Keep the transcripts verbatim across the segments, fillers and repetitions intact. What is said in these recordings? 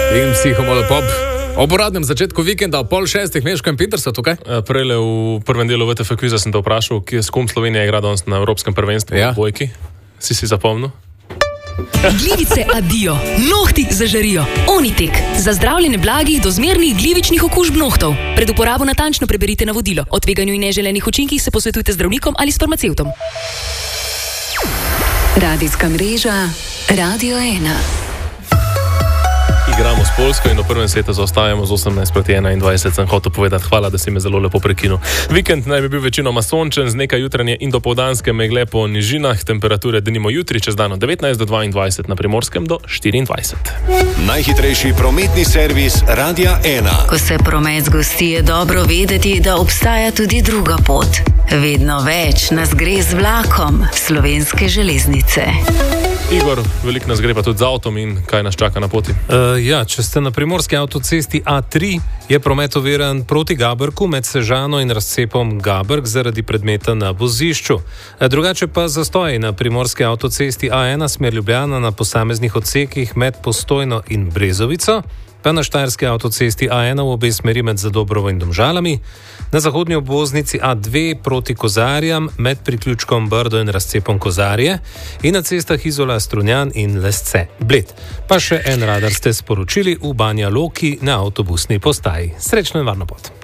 In Psihomolopop. Ob uradnem začetku vikenda ob pol šestih Meško in Pinter so tukaj. Prejle v prvem delu V T F kviza sem te vprašal, kje s kom Slovenija igra danes na Evropskem prvenstvu Ja. v bojki. Si si zapomnil? Glivice adijo, nohti zažarijo. Onitek. Za zdravljenje blagih do zmernih glivičnih okužb nohtov. Pred uporabo natančno preberite navodilo. O tveganju in neželenih učinkih se posvetujte z zdravnikom ali s farmacevtom. Radijska mreža Radio ena. Igramo s Poljsko in v prvem setu zaostajamo z osemnajst proti enaindvajset. Sem hotel povedati, hvala, da si me zelo lepo prekinil. Vikend naj bi bil večinoma sončen, z nekaj jutranje in dopoldanske megle po nižinah, temperature denimo jutri čez dan od devetnajst do dvaindvajset, na Primorskem do štiriindvajset. Najhitrejši prometni servis Radia ena. Ko se promet zgosti, je dobro vedeti, da obstaja tudi druga pot. Vedno več nas gre z vlakom Slovenske železnice. Igor, veliko nas gre pa tudi z avtom in kaj nas čaka na poti? Uh, ja, če ste na primorski avtocesti A tri, je promet oviran proti Gabrku med Sežano in razcepom Gabrk zaradi predmeta na vozišču. Uh, drugače pa zastoj na primorski avtocesti A ena smer Ljubljana na posameznih odsekih med Postojno in Brezovico, pa na štajerski avtocesti A ena v obe smeri med Zadobrovo in Domžalami, na zahodnji obvoznici A dve proti Kozarjam med priključkom Brdo in razcepom Kozarje in na cestah Izola, Strunjan in Lesce Bled. Pa še en radar ste sporočili v Banja Loki na avtobusni postaji. Srečno in varno pot.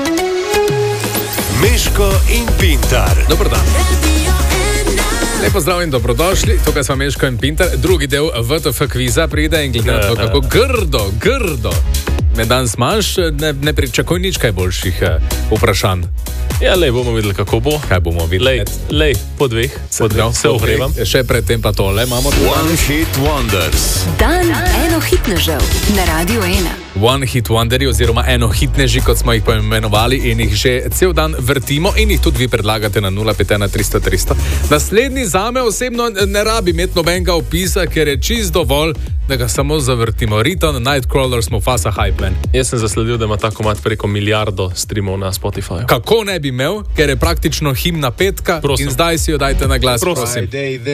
Meško in Pintar. Dobar dan. Lepo zdrav in dobrodošli, tukaj smo Meško in Pinter, drugi del V T F kviza pride in glede na to, kako grdo, grdo me danes imaš, ne, ne pričakuj nič kaj boljših eh, vprašanj. Ja, lej, bomo videli, kako bo. Kaj bomo videli? Lej, lej, po dveh, po dveh, se ogrevam. Še predtem pa tole imamo. One Hit Wonders. Dan eno hitnežev na Radio ena. One Hit Wonderi oziroma eno hitneži, kot smo jih poimenovali in jih že cel dan vrtimo in jih tudi vi predlagate na nula pet ena tristo tristo. Naslednji zame osebno ne rabi imeti nobenega opisa, ker je čist dovolj, da ga samo zavrtimo. Riton, Nightcrawlers, Mufasa, Hype Man. Jaz sem zasledil, da ima ta komad preko milijardo streamov na Spotifyju. Kako ne bi imel, ker je praktično himna petka. Prosim. In zdaj si jo dajte na glas, prosim. Prosim.